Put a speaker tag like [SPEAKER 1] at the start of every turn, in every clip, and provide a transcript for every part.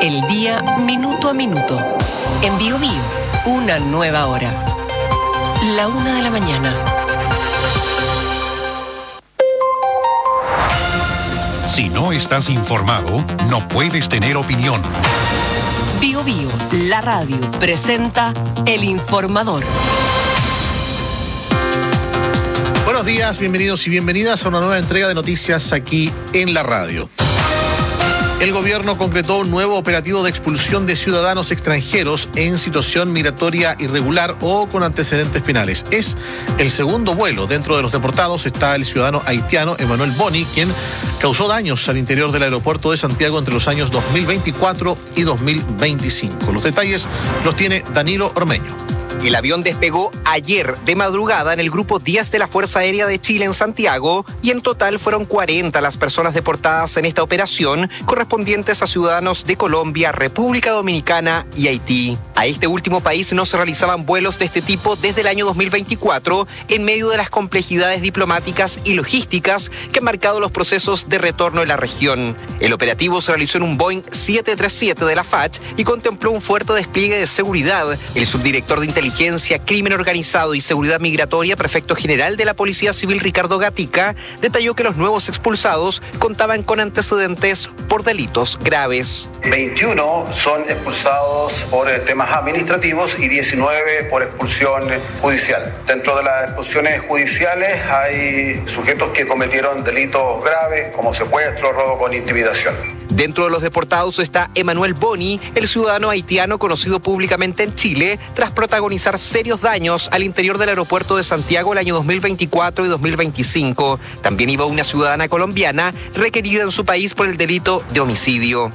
[SPEAKER 1] el día minuto a minuto. En Bio Bio, una nueva hora. La 1:00 a.m.
[SPEAKER 2] Si no estás informado, no puedes tener opinión.
[SPEAKER 1] Bio Bio, la radio, presenta El Informador.
[SPEAKER 3] Buenos días, bienvenidos y bienvenidas a una nueva entrega de noticias aquí en la radio. El gobierno concretó un nuevo operativo de expulsión de ciudadanos extranjeros en situación migratoria irregular o con antecedentes penales. Es el segundo vuelo. Dentro de los deportados está el ciudadano haitiano Emmanuel Boni, quien causó daños al interior del aeropuerto de Santiago entre los años 2024 y 2025. Los detalles los tiene Danilo Ormeño.
[SPEAKER 4] El avión despegó ayer de madrugada en el Grupo 10 de la Fuerza Aérea de Chile en Santiago y en total fueron 40 las personas deportadas en esta operación, correspondientes a ciudadanos de Colombia, República Dominicana y Haití. A este último país no se realizaban vuelos de este tipo desde el año 2024 en medio de las complejidades diplomáticas y logísticas que han marcado los procesos de retorno en la región. El operativo se realizó en un Boeing 737 de la FACH y contempló un fuerte despliegue de seguridad. El subdirector de Inteligencia, Crimen Organizado y Seguridad Migratoria, prefecto general de la Policía Civil Ricardo Gatica, detalló que los nuevos expulsados contaban con antecedentes por delitos graves.
[SPEAKER 5] 21 son expulsados por temas administrativos y 19 por expulsión judicial. Dentro de las expulsiones judiciales hay sujetos que cometieron delitos graves como secuestro, robo con intimidación.
[SPEAKER 4] Dentro de los deportados está Emmanuel Boni, el ciudadano haitiano conocido públicamente en Chile, tras protagonizar serios daños al interior del aeropuerto de Santiago el año 2024 y 2025. También iba una ciudadana colombiana requerida en su país por el delito de homicidio.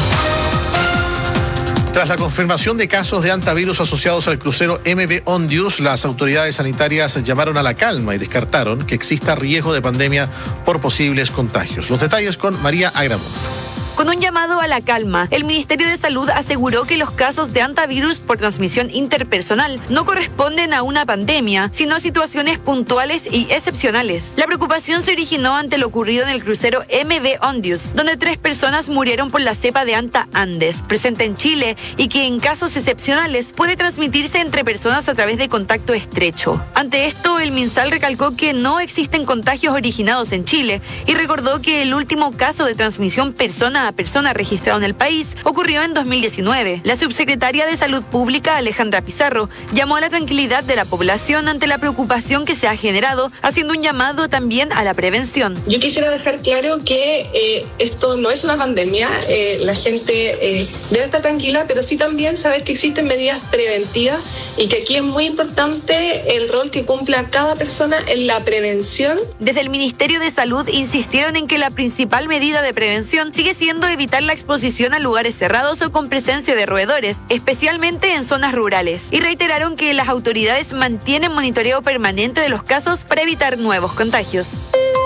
[SPEAKER 3] Tras la confirmación de casos de hantavirus asociados al crucero MV Ondius, las autoridades sanitarias llamaron a la calma y descartaron que exista riesgo de pandemia por posibles contagios. Los detalles con María Agramunt.
[SPEAKER 6] Con un llamado a la calma, el Ministerio de Salud aseguró que los casos de hantavirus por transmisión interpersonal no corresponden a una pandemia, sino a situaciones puntuales y excepcionales. La preocupación se originó ante lo ocurrido en el crucero MV Ondius, donde 3 personas murieron por la cepa de Anta Andes, presente en Chile y que en casos excepcionales puede transmitirse entre personas a través de contacto estrecho. Ante esto, el MinSal recalcó que no existen contagios originados en Chile y recordó que el último caso de transmisión persona a persona registrado en el país ocurrió en 2019. La subsecretaria de Salud Pública, Alejandra Pizarro, llamó a la tranquilidad de la población ante la preocupación que se ha generado, haciendo un llamado también a la prevención.
[SPEAKER 7] Yo quisiera dejar claro que esto no es una pandemia, la gente debe estar tranquila, pero sí también saber que existen medidas preventivas y que aquí es muy importante el rol que cumpla cada persona en la prevención.
[SPEAKER 6] Desde el Ministerio de Salud insistieron en que la principal medida de prevención sigue siendo evitar la exposición a lugares cerrados o con presencia de roedores, especialmente en zonas rurales, y reiteraron que las autoridades mantienen monitoreo permanente de los casos para evitar nuevos contagios.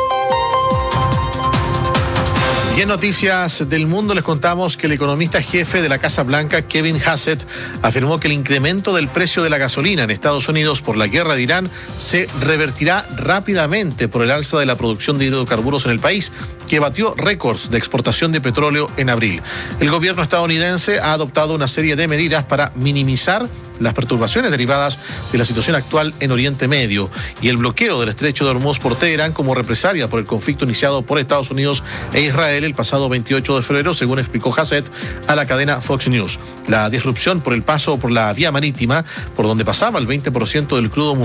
[SPEAKER 3] Y en noticias del mundo les contamos que el economista jefe de la Casa Blanca, Kevin Hassett, afirmó que el incremento del precio de la gasolina en Estados Unidos por la guerra de Irán se revertirá rápidamente por el alza de la producción de hidrocarburos en el país, que batió récords de exportación de petróleo en abril. El gobierno estadounidense ha adoptado una serie de medidas para minimizar las perturbaciones derivadas de la situación actual en Oriente Medio y el bloqueo del estrecho de Hormuz por Teherán como represalia por el conflicto iniciado por Estados Unidos e Israel el pasado 28 de febrero, según explicó Hassett a la cadena Fox News. La disrupción por el paso por la vía marítima, por donde pasaba el 20% del crudo